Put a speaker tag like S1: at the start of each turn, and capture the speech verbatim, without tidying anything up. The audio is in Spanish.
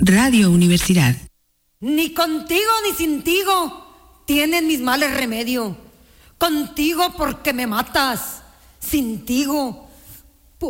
S1: Radio Universidad.
S2: Ni contigo ni sintigo tienen mis males remedio. Contigo porque me matas, sintigo